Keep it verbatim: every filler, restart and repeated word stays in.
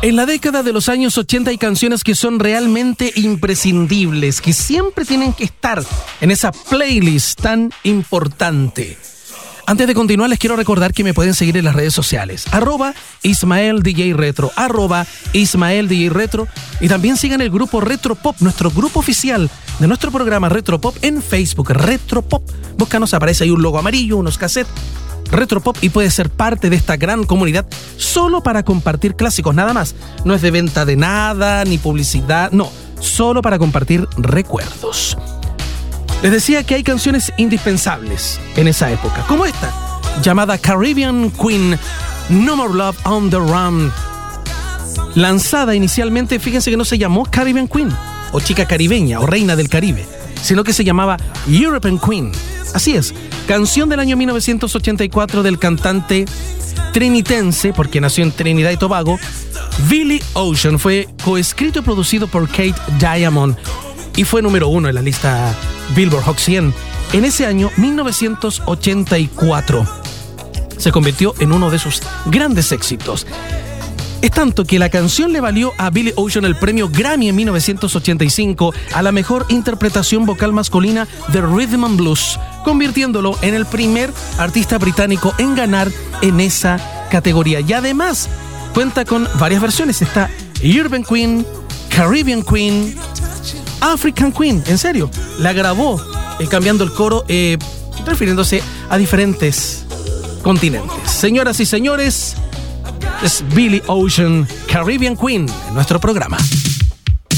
En la década de los años ochenta hay canciones que son realmente imprescindibles, que siempre tienen que estar en esa playlist tan importante. Antes de continuar, les quiero recordar que me pueden seguir en las redes sociales. Arroba Ismael D J Retro. Arroba Ismael D J Retro. Y también sigan el grupo Retropop, nuestro grupo oficial de nuestro programa Retropop en Facebook. Retropop. Búscanos, aparece ahí un logo amarillo, unos cassettes. Retropop, y puedes ser parte de esta gran comunidad solo para compartir clásicos, nada más. No es de venta de nada, ni publicidad, no. Solo para compartir recuerdos. Les decía que hay canciones indispensables en esa época, como esta, llamada Caribbean Queen, No More Love on the Run. Lanzada inicialmente, fíjense que no se llamó Caribbean Queen, o chica caribeña, o reina del Caribe, sino que se llamaba European Queen. Así es, canción del año mil novecientos ochenta y cuatro del cantante trinitense, porque nació en Trinidad y Tobago, Billy Ocean. Fue coescrito y producido por Kate Diamond y fue número uno en la lista Billboard Hot cien en ese año mil novecientos ochenta y cuatro. Se convirtió en uno de sus grandes éxitos. Es tanto que la canción le valió a Billy Ocean el premio Grammy en mil novecientos ochenta y cinco a la mejor interpretación vocal masculina de Rhythm and Blues, convirtiéndolo en el primer artista británico en ganar en esa categoría. Y además cuenta con varias versiones. Está European Queen, Caribbean Queen, African Queen. En serio, la grabó eh, cambiando el coro, eh, refiriéndose a diferentes continentes. Señoras y señores, es Billy Ocean, Caribbean Queen, en nuestro programa.